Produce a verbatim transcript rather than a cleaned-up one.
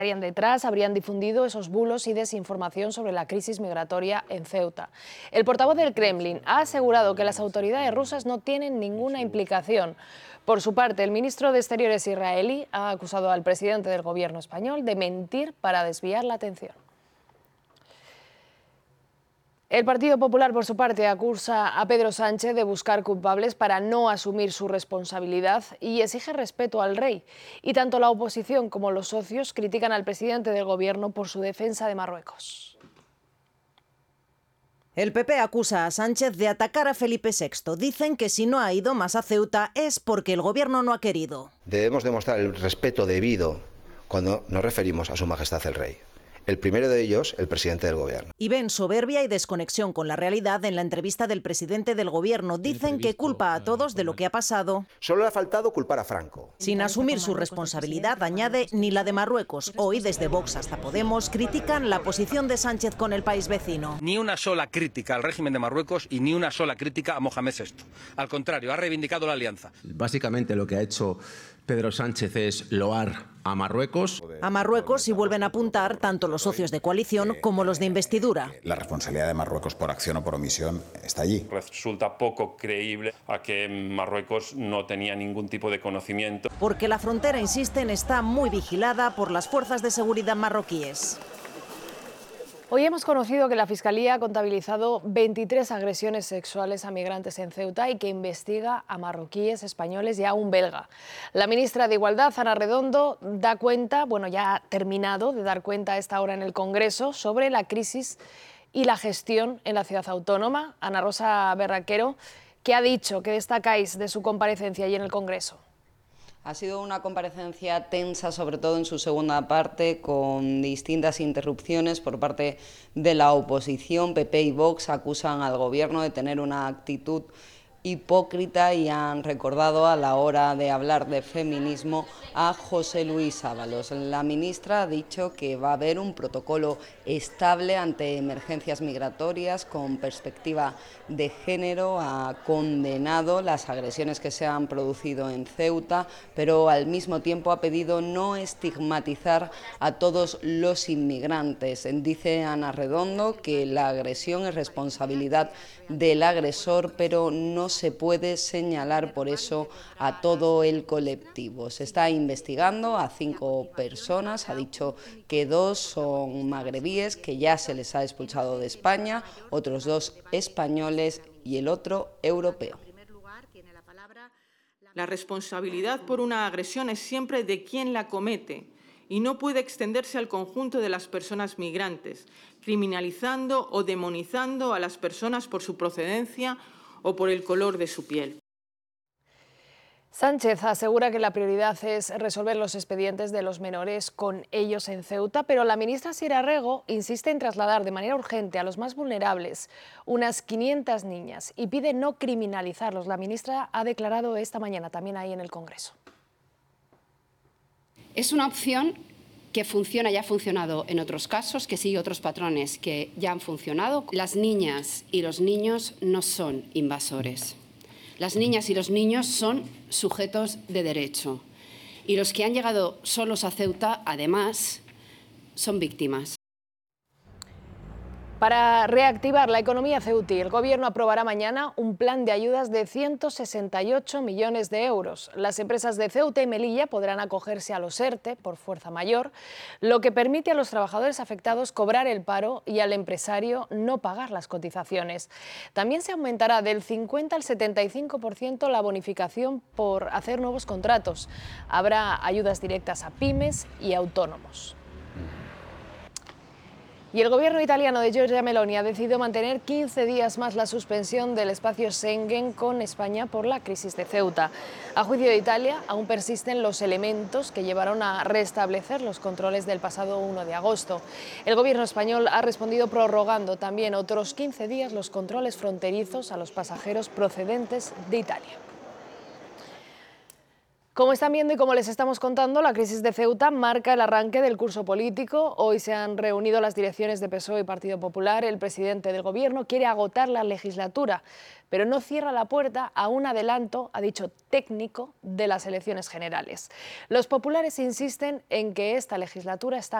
Estarían detrás, habrían difundido esos bulos y desinformación sobre la crisis migratoria en Ceuta. El portavoz del Kremlin ha asegurado que las autoridades rusas no tienen ninguna implicación. Por su parte, el ministro de Exteriores israelí ha acusado al presidente del gobierno español de mentir para desviar la atención. El Partido Popular, por su parte, acusa a Pedro Sánchez de buscar culpables para no asumir su responsabilidad y exige respeto al rey. Y tanto la oposición como los socios critican al presidente del gobierno por su defensa de Marruecos. El P P acusa a Sánchez de atacar a Felipe sexto. Dicen que si no ha ido más a Ceuta es porque el gobierno no ha querido. Debemos demostrar el respeto debido cuando nos referimos a Su Majestad el Rey. El primero de ellos, el presidente del gobierno. Y ven soberbia y desconexión con la realidad en la entrevista del presidente del gobierno. Dicen que culpa a todos de lo que ha pasado. Solo le ha faltado culpar a Franco. Sin asumir su responsabilidad, añade, ni la de Marruecos. Hoy, desde Vox hasta Podemos, critican la posición de Sánchez con el país vecino. Ni una sola crítica al régimen de Marruecos y ni una sola crítica a Mohamed sexto. Al contrario, ha reivindicado la alianza. Básicamente lo que ha hecho Pedro Sánchez es loar a Marruecos. A Marruecos y vuelven a apuntar tanto los socios de coalición como los de investidura. La responsabilidad de Marruecos por acción o por omisión está allí. Resulta poco creíble a que Marruecos no tenía ningún tipo de conocimiento. Porque la frontera, insisten, está muy vigilada por las fuerzas de seguridad marroquíes. Hoy hemos conocido que la Fiscalía ha contabilizado veintitrés agresiones sexuales a migrantes en Ceuta y que investiga a marroquíes, españoles y a un belga. La ministra de Igualdad, Ana Redondo, da cuenta, bueno, ya ha terminado de dar cuenta a esta hora en el Congreso sobre la crisis y la gestión en la ciudad autónoma. Ana Rosa Berraquero, ¿qué ha dicho? ¿Qué destacáis de su comparecencia allí en el Congreso? Ha sido una comparecencia tensa, sobre todo en su segunda parte, con distintas interrupciones por parte de la oposición. P P y Vox acusan al Gobierno de tener una actitud hipócrita y han recordado a la hora de hablar de feminismo a José Luis Ábalos. La ministra ha dicho que va a haber un protocolo estable ante emergencias migratorias con perspectiva de género, ha condenado las agresiones que se han producido en Ceuta, pero al mismo tiempo ha pedido no estigmatizar a todos los inmigrantes. Dice Ana Redondo que la agresión es responsabilidad del agresor, pero no se puede señalar por eso a todo el colectivo. Se está investigando a cinco personas, ha dicho que dos son magrebíes, que ya se les ha expulsado de España, otros dos españoles y el otro europeo. La responsabilidad por una agresión es siempre de quien la comete y no puede extenderse al conjunto de las personas migrantes, criminalizando o demonizando a las personas por su procedencia o por el color de su piel. Sánchez asegura que la prioridad es resolver los expedientes de los menores con ellos en Ceuta, pero la ministra Sira Rego insiste en trasladar de manera urgente a los más vulnerables unas quinientas niñas y pide no criminalizarlos. La ministra ha declarado esta mañana también ahí en el Congreso. Es una opción que funciona y ha funcionado en otros casos, que sigue otros patrones que ya han funcionado. Las niñas y los niños no son invasores. Las niñas y los niños son sujetos de derecho. Y los que han llegado solos a Ceuta, además, son víctimas. Para reactivar la economía ceutí, el Gobierno aprobará mañana un plan de ayudas de ciento sesenta y ocho millones de euros. Las empresas de Ceuta y Melilla podrán acogerse a los ERTE por fuerza mayor, lo que permite a los trabajadores afectados cobrar el paro y al empresario no pagar las cotizaciones. También se aumentará del cincuenta al setenta y cinco por ciento la bonificación por hacer nuevos contratos. Habrá ayudas directas a pymes y autónomos. Y el gobierno italiano de Giorgia Meloni ha decidido mantener quince días más la suspensión del espacio Schengen con España por la crisis de Ceuta. A juicio de Italia, aún persisten los elementos que llevaron a restablecer los controles del pasado uno de agosto. El gobierno español ha respondido prorrogando también otros quince días los controles fronterizos a los pasajeros procedentes de Italia. Como están viendo y como les estamos contando, la crisis de Ceuta marca el arranque del curso político. Hoy se han reunido las direcciones de P S O E y Partido Popular. El presidente del Gobierno quiere agotar la legislatura, pero no cierra la puerta a un adelanto, ha dicho, técnico de las elecciones generales. Los populares insisten en que esta legislatura está